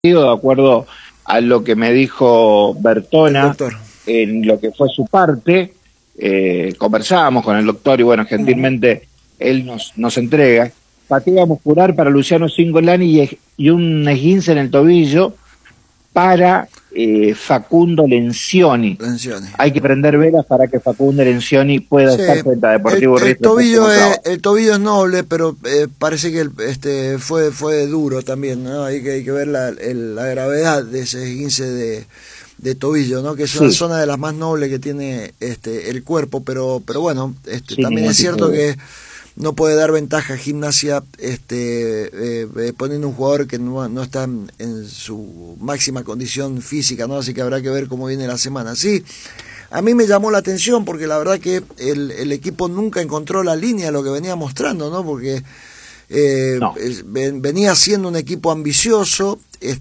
partido, de acuerdo a lo que me dijo Bertona en lo que fue su parte. Conversábamos con el doctor y bueno, gentilmente él nos entrega fatiga muscular para Luciano Cingolani y un esguince en el tobillo para Facundo Lencioni. Hay que prender velas para que Facundo Lencioni pueda estar frente a Deportivo Riestra. El tobillo es noble, pero parece que fue duro también, ¿no? Hay que ver la gravedad de ese esguince de tobillo, ¿no? Que es una zona de las más nobles que tiene el cuerpo, pero bueno, también es cierto que no puede dar ventaja a Gimnasia poniendo un jugador que no está en su máxima condición física, ¿no? Así que habrá que ver cómo viene la semana. Sí, a mí me llamó la atención porque la verdad que el equipo nunca encontró la línea de lo que venía mostrando, ¿no? Porque venía siendo un equipo ambicioso,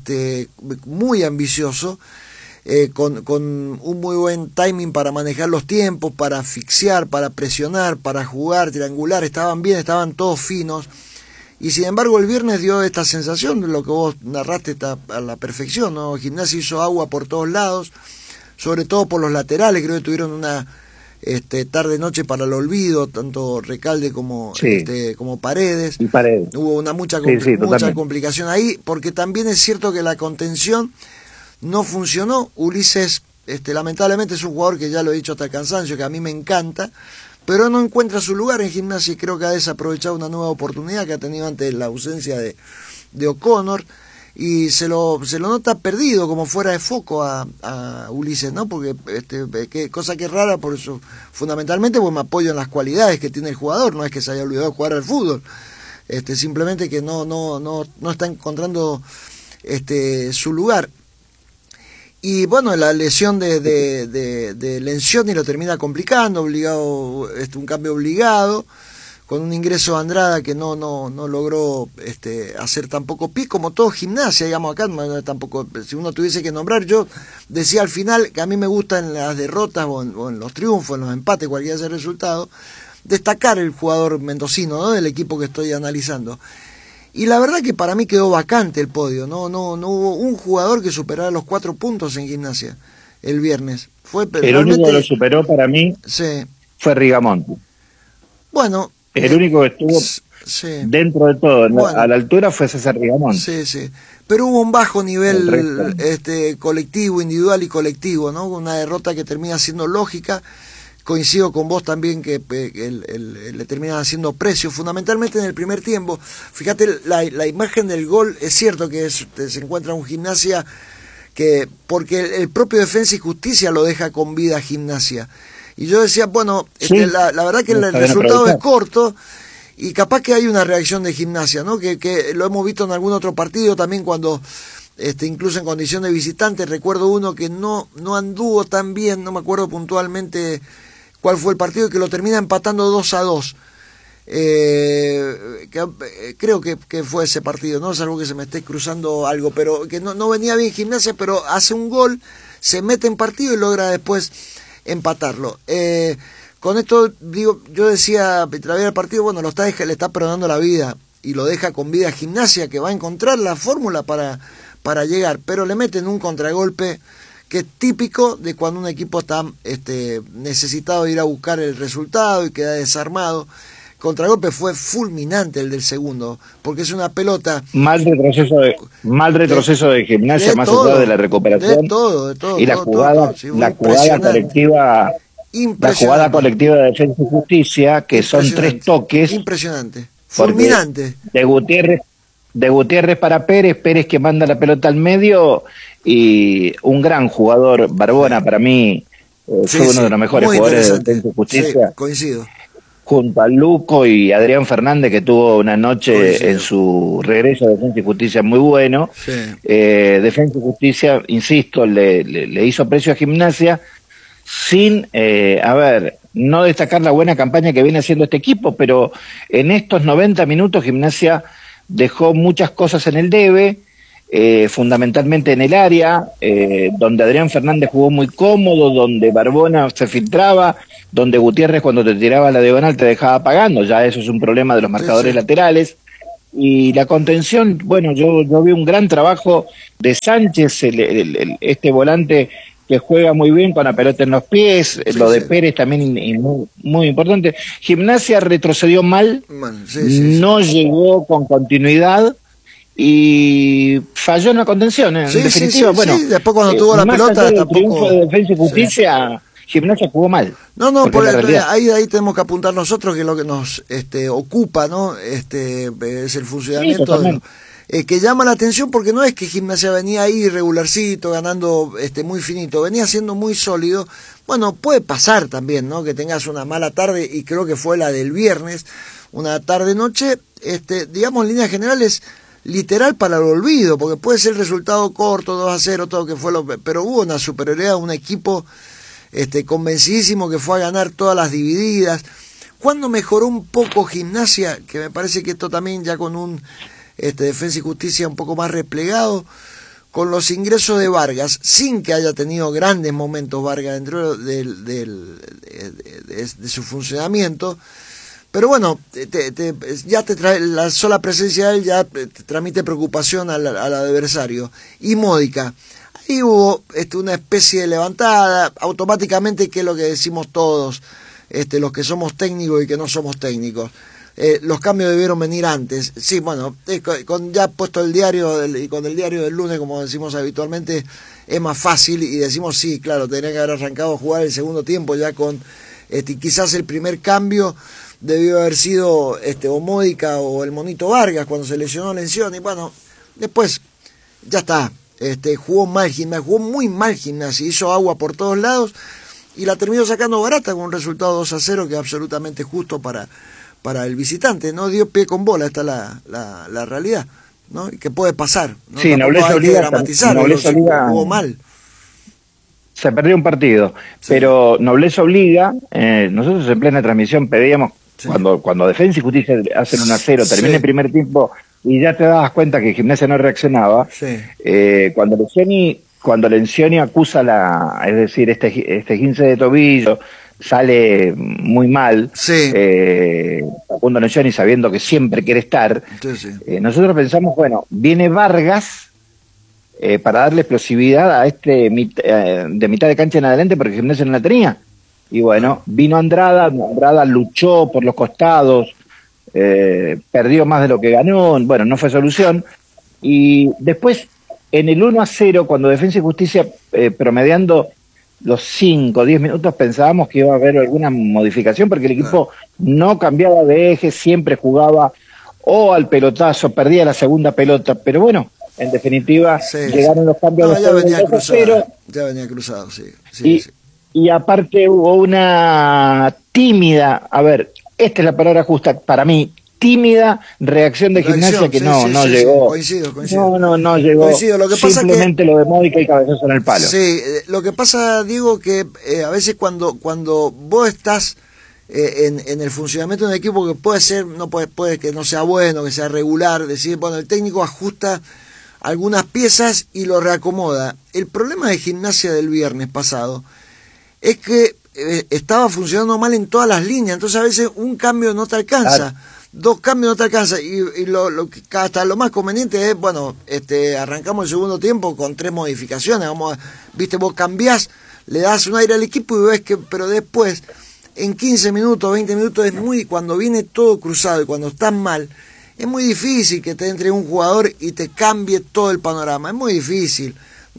muy ambicioso, con un muy buen timing para manejar los tiempos, para asfixiar, para presionar, para jugar, triangular, estaban bien, estaban todos finos, y sin embargo el viernes dio esta sensación de lo que vos narraste a la perfección, ¿no? Gimnasia hizo agua por todos lados, sobre todo por los laterales. Creo que tuvieron una tarde-noche para el olvido, tanto Recalde como Paredes. Y Paredes. Hubo mucha complicación ahí, porque también es cierto que la contención no funcionó. Ulises, lamentablemente es un jugador que ya lo he dicho hasta el cansancio, que a mí me encanta, pero no encuentra su lugar en Gimnasia y creo que ha desaprovechado una nueva oportunidad que ha tenido ante la ausencia de O'Connor, y se lo nota perdido, como fuera de foco a Ulises, ¿no? Porque cosa que es rara, por eso fundamentalmente pues me apoyo en las cualidades que tiene el jugador, no es que se haya olvidado de jugar al fútbol, simplemente que no está encontrando su lugar. Y bueno, la lesión de Lencioni lo termina complicando, un cambio obligado, con un ingreso de Andrada que no logró hacer tampoco pie, como todo Gimnasia, digamos acá, tampoco, si uno tuviese que nombrar, yo decía al final que a mí me gustan las derrotas o en los triunfos, en los empates, cualquiera sea el resultado, destacar el jugador mendocino, ¿no? Del equipo que estoy analizando. Y la verdad que para mí quedó vacante el podio, no hubo un jugador que superara los 4 puntos en Gimnasia el viernes. El único que lo superó para mí fue Rigamonti. Bueno. El único que estuvo dentro de todo, a la altura, fue César Rigamonti. Sí. Pero hubo un bajo nivel colectivo, individual y colectivo, ¿no? Una derrota que termina siendo lógica. Coincido con vos también que le terminan haciendo precio, fundamentalmente en el primer tiempo. Fíjate, la imagen del gol, es cierto que se encuentra un Gimnasia porque el propio Defensa y Justicia lo deja con vida a Gimnasia. Y yo decía, bueno, la verdad que el resultado es corto y capaz que hay una reacción de Gimnasia, ¿no? Que lo hemos visto en algún otro partido también cuando incluso en condición de visitante. Recuerdo uno que no anduvo tan bien, no me acuerdo puntualmente cuál fue el partido, y que lo termina empatando 2-2. Creo que fue ese partido, no es algo que se me esté cruzando algo, pero que no venía bien Gimnasia, pero hace un gol, se mete en partido y logra después empatarlo. Con esto digo, yo decía, mientras veía el partido, bueno, le está perdonando la vida y lo deja con vida a Gimnasia, que va a encontrar la fórmula para llegar, pero le meten un contragolpe que es típico de cuando un equipo está necesitado de ir a buscar el resultado y queda desarmado. Contragolpe fue fulminante el del segundo, porque es una pelota. Mal retroceso de Gimnasia, más allá de la recuperación. De todo. Y la jugada colectiva. La jugada colectiva de Defensa y Justicia, que son 3 toques. Impresionante. Fulminante. De Gutiérrez para Pérez que manda la pelota al medio, y un gran jugador, Barbona, para mí fue uno de los mejores jugadores de Defensa y Justicia. Sí, coincido. Junto a Luco y Adrián Fernández, que tuvo una noche en su regreso a Defensa y Justicia muy bueno. Sí. Defensa y Justicia, insisto, le hizo precio a Gimnasia sin, no destacar la buena campaña que viene haciendo este equipo, pero en estos 90 minutos Gimnasia dejó muchas cosas en el debe, fundamentalmente en el área, donde Adrián Fernández jugó muy cómodo, donde Barbona se filtraba, donde Gutiérrez cuando te tiraba la diagonal te dejaba pagando. Ya eso es un problema de los marcadores laterales. Y la contención, bueno, yo vi un gran trabajo de Sánchez, este volante que juega muy bien con la pelota en los pies, Sí, lo de sí. Pérez también muy, muy importante. Gimnasia retrocedió mal, Bueno, sí. no llegó con continuidad y falló en la contención, en definitiva. Bueno, Después cuando tuvo la más allá pelota del triunfo tampoco... de Defensa y Sí. Justicia, Gimnasia jugó mal, No, porque es la realidad. ahí tenemos que apuntar nosotros, que es lo que nos ocupa, ¿no? Es el Sí, funcionamiento totalmente. que llama la atención, porque no es que Gimnasia venía ahí regularcito, ganando muy finito, venía siendo muy sólido. Bueno, puede pasar también, ¿no? Que tengas una mala tarde, y creo que fue la del viernes, una tarde-noche, digamos, en líneas generales, literal para el olvido, porque puede ser el resultado corto, 2-0, todo que fue pero hubo una superioridad, un equipo convencidísimo que fue a ganar todas las divididas. Cuando mejoró un poco Gimnasia, que me parece que esto también ya con un Defensa y Justicia un poco más replegado, con los ingresos de Vargas, sin que haya tenido grandes momentos Vargas dentro de su funcionamiento, pero bueno, ya te trae, la sola presencia de él ya te transmite preocupación al adversario. Y Módica, ahí hubo una especie de levantada, automáticamente, que es lo que decimos todos, los que somos técnicos y que no somos técnicos. Los cambios debieron venir antes. Sí, bueno, con ya puesto el diario, y con el diario del lunes, como decimos habitualmente, es más fácil, y decimos sí, claro, tenía que haber arrancado a jugar el segundo tiempo ya con quizás el primer cambio debió haber sido o Módica o el Monito Vargas cuando se lesionó Lencioni, y bueno, después ya está. Jugó mal Gimnasia, jugó muy mal Gimnasia, hizo agua por todos lados y la terminó sacando barata con un resultado 2-0 que es absolutamente justo para el visitante. No dio pie con bola, esta es la realidad, ¿no? Y que puede pasar, ¿no? Sí, Tampoco hay que Nobleza dramatizarlo, Obliga, jugó mal. se perdió un partido, Sí. pero Nobleza Obliga, nosotros en plena transmisión pedíamos, Sí. cuando Defensa y Justicia hacen 1-0, termina Sí. el primer tiempo y ya te dabas cuenta que Gimnasia no reaccionaba, Sí. cuando Lencioni acusa es decir, este 15 de tobillo, sale muy mal, Sí. Facundo Lencioni, sabiendo que siempre quiere estar, Entonces, nosotros pensamos, bueno, viene Vargas para darle explosividad a de mitad de cancha en adelante, porque Gimnasia no la tenía. Y bueno, vino Andrada luchó por los costados, perdió más de lo que ganó, bueno, no fue solución. Y después, en el 1-0, cuando Defensa y Justicia, promediando los 5 o 10 minutos, pensábamos que iba a haber alguna modificación, porque el equipo no cambiaba de eje, siempre jugaba o al pelotazo, perdía la segunda pelota, pero bueno, en definitiva, llegaron los cambios ya venía cruzado, ya venía cruzado, sí. Y aparte hubo una tímida, a ver, esta es la palabra justa para mí, tímida reacción de Gimnasia que no llegó. Coincido. No llegó. Coincido. Lo que simplemente pasa lo de Módica y cabezazo en el palo. Sí, lo que pasa, Diego, que a veces cuando vos estás en el funcionamiento de un equipo, que puede ser, puede que no sea bueno, que sea regular, decir, bueno, el técnico ajusta algunas piezas y lo reacomoda. El problema de Gimnasia del viernes pasado es que estaba funcionando mal en todas las líneas, entonces a veces un cambio no te alcanza, dos cambios no te alcanza, y hasta lo más conveniente es, bueno, arrancamos el segundo tiempo con 3 modificaciones, vos cambiás, le das un aire al equipo y ves que, pero después, en 15 minutos, 20 minutos, cuando viene todo cruzado y cuando estás mal, es muy difícil que te entre un jugador y te cambie todo el panorama, es muy difícil.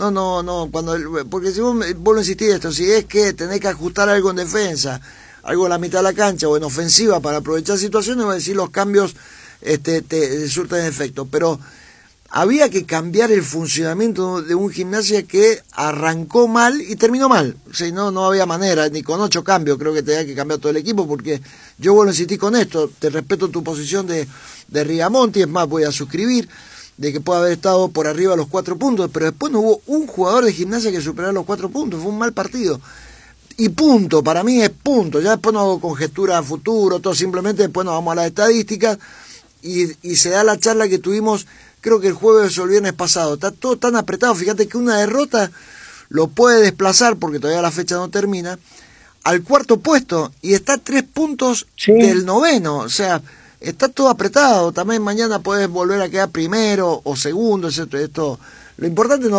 Porque si vos lo insistís esto, si es que tenés que ajustar algo en defensa, algo en la mitad de la cancha o en ofensiva para aprovechar situaciones, va a decir los cambios te surten efecto. Pero había que cambiar el funcionamiento de un Gimnasia que arrancó mal y terminó mal. O sea, no había manera, ni con 8 cambios creo que tenía que cambiar todo el equipo, porque yo vuelvo a insistir con esto, te respeto tu posición de Rigamonti, es más, voy a suscribir de que puede haber estado por arriba de los 4 puntos, pero después no hubo un jugador de Gimnasia que superara los 4 puntos, fue un mal partido. Y punto, para mí es punto, ya después no hago conjetura a futuro, todo, simplemente después nos vamos a las estadísticas y se da la charla que tuvimos, creo que el jueves o el viernes pasado, está todo tan apretado, fíjate que una derrota lo puede desplazar, porque todavía la fecha no termina, al 4º puesto, y está a 3 puntos del 9º, o sea, está todo apretado. También mañana puedes volver a quedar primero o segundo, ¿cierto? Lo importante es no